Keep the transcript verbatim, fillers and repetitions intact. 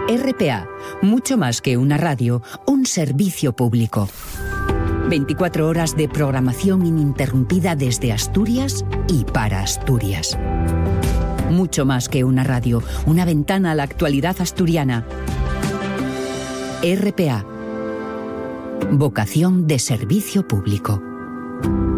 R P A, mucho más que una radio, un servicio público. veinticuatro horas de programación ininterrumpida desde Asturias y para Asturias. Mucho más que una radio, una ventana a la actualidad asturiana. R P A. Vocación de servicio público.